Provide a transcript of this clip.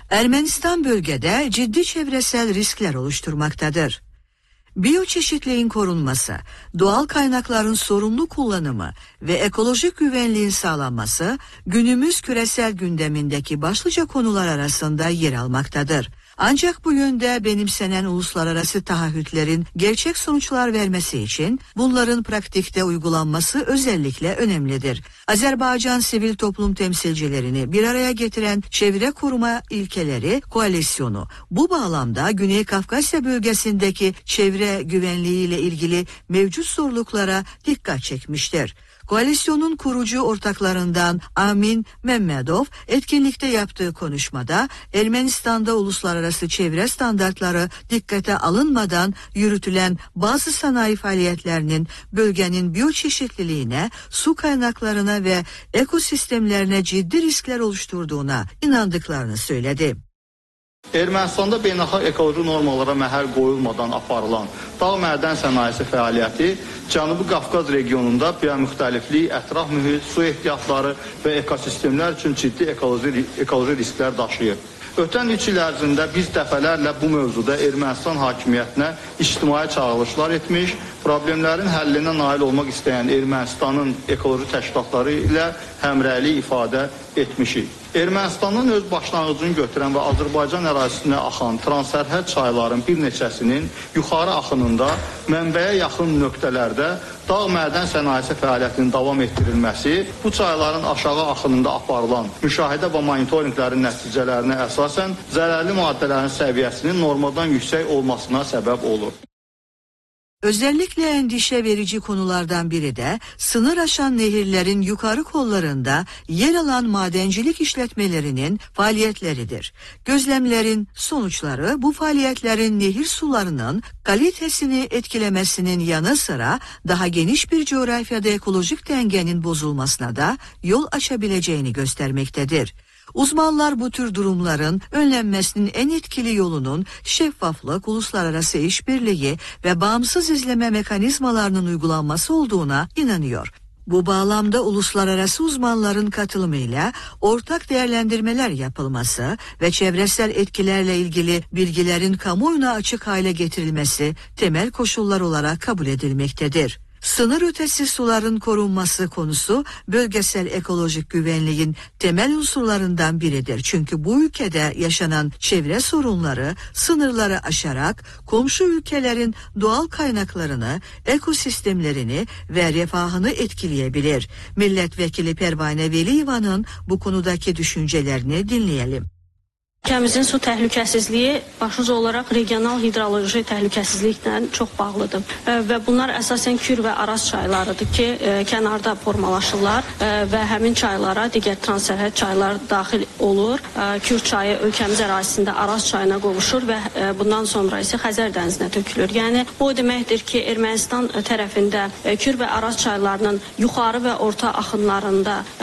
Ermenistan bölgede ciddi çevresel riskler oluşturmaktadır. Biyoçeşitliğin korunması, doğal kaynakların sorumlu kullanımı ve ekolojik güvenliğin sağlanması günümüz küresel gündemindeki başlıca konular arasında yer almaktadır. Ancak bu yönde benimsenen uluslararası taahhütlerin gerçek sonuçlar vermesi için bunların pratikte uygulanması özellikle önemlidir. Azerbaycan sivil toplum temsilcilerini bir araya getiren Çevre Koruma İlkeleri Koalisyonu bu bağlamda Güney Kafkasya bölgesindeki çevre güvenliği ile ilgili mevcut zorluklara dikkat çekmiştir. Koalisyonun kurucu ortaklarından Amin Mehmedov etkinlikte yaptığı konuşmada Ermenistan'da uluslararası çevre standartları dikkate alınmadan yürütülen bazı sanayi faaliyetlerinin bölgenin biyoçeşitliliğine, su kaynaklarına ve ekosistemlerine ciddi riskler oluşturduğuna inandıklarını söyledi. Ermənistanda beynəlxalq ekoloji normalara məhəl qoyulmadan aparılan dağ mədən sənayesi fəaliyyəti Cənubi Qafqaz regionunda biomüxtəliflik, ətraf mühit, su ehtiyatları və ekosistemlər üçün ciddi ekoloji risklər daşıyır. Ötən 3 il ərzində biz dəfələrlə bu mövzuda Ermənistan hakimiyyətinə ictimai çağırışlar etmiş, problemlərin həllinə nail olmaq istəyən Ermənistanın ekoloji təşkilatları ilə həmrəylik ifadə etmişik. Ermənistanın öz başlanğıcını götürən və Azərbaycan ərazisinə axan transsərhəd çayların bir neçəsinin yuxarı axınında mənbəyə yaxın nöqtələrdə dağ mədən sənayesi fəaliyyətinin davam etdirilməsi, bu çayların aşağı axınında aparılan müşahidə və monitorinqlərin nəticələrinə əsasən zərərli maddələrin səviyyəsinin normadan yüksək olmasına səbəb olur. Özellikle endişe verici konulardan biri de sınır aşan nehirlerin yukarı kollarında yer alan madencilik işletmelerinin faaliyetleridir. Gözlemlerin sonuçları bu faaliyetlerin nehir sularının kalitesini etkilemesinin yanı sıra daha geniş bir coğrafyada ekolojik dengenin bozulmasına da yol açabileceğini göstermektedir. Uzmanlar bu tür durumların önlenmesinin en etkili yolunun şeffaflık, uluslararası işbirliği ve bağımsız izleme mekanizmalarının uygulanması olduğuna inanıyor. Bu bağlamda uluslararası uzmanların katılımıyla ortak değerlendirmeler yapılması ve çevresel etkilerle ilgili bilgilerin kamuoyuna açık hale getirilmesi temel koşullar olarak kabul edilmektedir. Sınır ötesi suların korunması konusu bölgesel ekolojik güvenliğin temel unsurlarından biridir. Çünkü bu ülkede yaşanan çevre sorunları sınırları aşarak komşu ülkelerin doğal kaynaklarını, ekosistemlerini ve refahını etkileyebilir. Milletvekili Pervane Veliyeva'nın bu konudaki düşüncelerini dinleyelim. Ölkəmizin su təhlükəsizliyi başlıca olaraq regional hidroloji təhlükəsizliklə çox bağlıdır və bunlar əsasən Kür və Araz çaylarıdır ki, kənarda formalaşırlar və həmin çaylara digər transsərhəd çaylar daxil olur. Kür çayı ölkəmiz ərazisində Araz çayına qovuşur və bundan sonra isə Xəzər dənizinə tökülür. Yəni bu deməkdir ki, Ermənistan tərəfində Kür və Araz çaylarının yuxarı və orta axınlarında